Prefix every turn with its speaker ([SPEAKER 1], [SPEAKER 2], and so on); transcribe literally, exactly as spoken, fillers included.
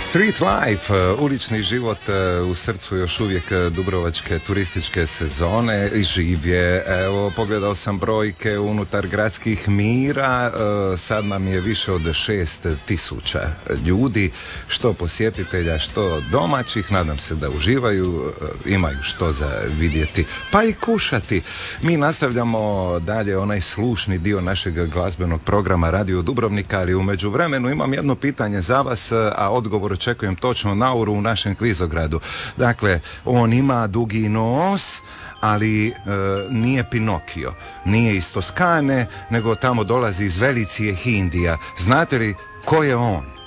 [SPEAKER 1] Street Life, ulični život u srcu još uvijek dubrovačke turističke sezone, živ je. Evo, pogledao sam brojke unutar gradskih mira, sad nam je više od šest tisuća ljudi, što posjetitelja, što domaćih, nadam se da uživaju, imaju što za vidjeti, pa i kušati. Mi nastavljamo dalje onaj slušni dio našeg glazbenog programa Radio Dubrovnika, ali u međuvremenu imam jedno pitanje za vas, a odgovor očekujem točno na uru u našem kvizogradu. Dakle, on ima dugi nos, ali e, nije Pinokio, nije iz Toskane, nego tamo dolazi iz Velicije Hindija. Znate li ko je on?